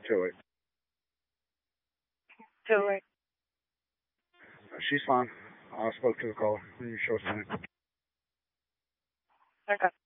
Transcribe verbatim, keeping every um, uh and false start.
too late. Too late. Uh, she's fine. I spoke to the caller. You show us the name. Okay.